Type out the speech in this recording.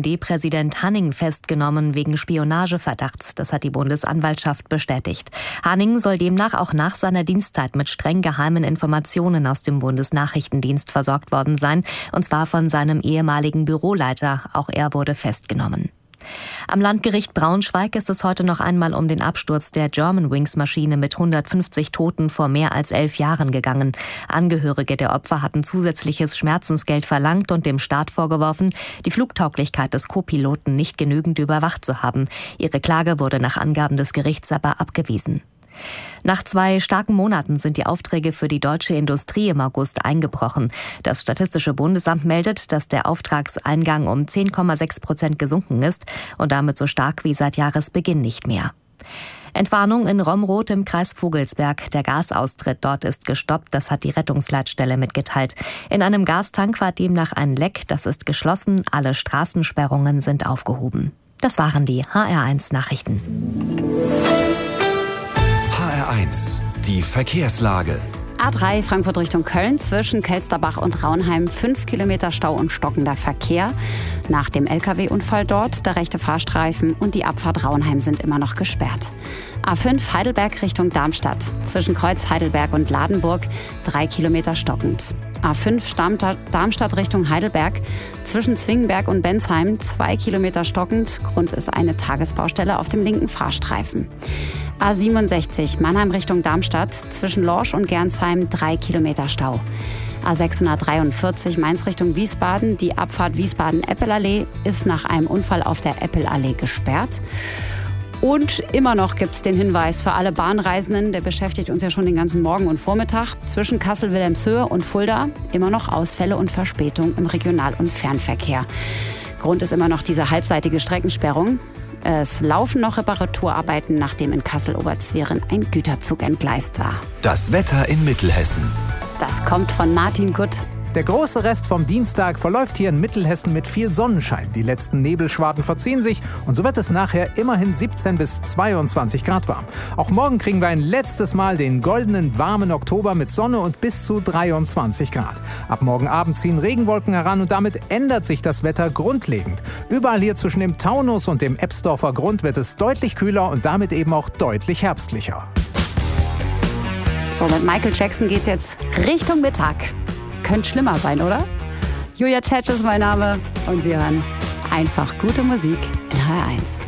BND-Präsident Hanning festgenommen wegen Spionageverdachts. Das hat die Bundesanwaltschaft bestätigt. Hanning soll demnach auch nach seiner Dienstzeit mit streng geheimen Informationen aus dem Bundesnachrichtendienst versorgt worden sein, und zwar von seinem ehemaligen Büroleiter. Auch er wurde festgenommen. Am Landgericht Braunschweig ist es heute noch einmal um den Absturz der Germanwings-Maschine mit 150 Toten vor mehr als 11 Jahren gegangen. Angehörige der Opfer hatten zusätzliches Schmerzensgeld verlangt und dem Staat vorgeworfen, die Flugtauglichkeit des Co-Piloten nicht genügend überwacht zu haben. Ihre Klage wurde nach Angaben des Gerichts aber abgewiesen. Nach 2 starken Monaten sind die Aufträge für die deutsche Industrie im August eingebrochen. Das Statistische Bundesamt meldet, dass der Auftragseingang um 10,6% gesunken ist und damit so stark wie seit Jahresbeginn nicht mehr. Entwarnung in Romroth im Kreis Vogelsberg. Der Gasaustritt dort ist gestoppt, das hat die Rettungsleitstelle mitgeteilt. In einem Gastank war demnach ein Leck, das ist geschlossen, alle Straßensperrungen sind aufgehoben. Das waren die HR1 Nachrichten. HR1, die Verkehrslage. A3 Frankfurt Richtung Köln, zwischen Kelsterbach und Raunheim 5 Kilometer Stau und stockender Verkehr. Nach dem LKW-Unfall dort, der rechte Fahrstreifen und die Abfahrt Raunheim sind immer noch gesperrt. A5 Heidelberg Richtung Darmstadt, zwischen Kreuz Heidelberg und Ladenburg 3 Kilometer stockend. A5 Darmstadt Richtung Heidelberg, zwischen Zwingenberg und Bensheim 2 Kilometer stockend. Grund ist eine Tagesbaustelle auf dem linken Fahrstreifen. A67 Mannheim Richtung Darmstadt, zwischen Lorsch und Gernsheim 3 Kilometer Stau. A643 Mainz Richtung Wiesbaden, die Abfahrt Wiesbaden-Eppelallee ist nach einem Unfall auf der Eppelallee gesperrt. Und immer noch gibt es den Hinweis für alle Bahnreisenden, der beschäftigt uns ja schon den ganzen Morgen und Vormittag, zwischen Kassel-Wilhelmshöhe und Fulda immer noch Ausfälle und Verspätung im Regional- und Fernverkehr. Grund ist immer noch diese halbseitige Streckensperrung. Es laufen noch Reparaturarbeiten, nachdem in Kassel-Oberzwieren ein Güterzug entgleist war. Das Wetter in Mittelhessen. Das kommt von Martin Gutt. Der große Rest vom Dienstag verläuft hier in Mittelhessen mit viel Sonnenschein. Die letzten Nebelschwaden verziehen sich und so wird es nachher immerhin 17 bis 22 Grad warm. Auch morgen kriegen wir ein letztes Mal den goldenen, warmen Oktober mit Sonne und bis zu 23 Grad. Ab morgen Abend ziehen Regenwolken heran und damit ändert sich das Wetter grundlegend. Überall hier zwischen dem Taunus und dem Ebsdorfer Grund wird es deutlich kühler und damit eben auch deutlich herbstlicher. So, mit Michael Jackson geht's jetzt Richtung Mittag. Könnte schlimmer sein, oder? Julia Tschetsch ist mein Name und Sie hören einfach gute Musik in HR1.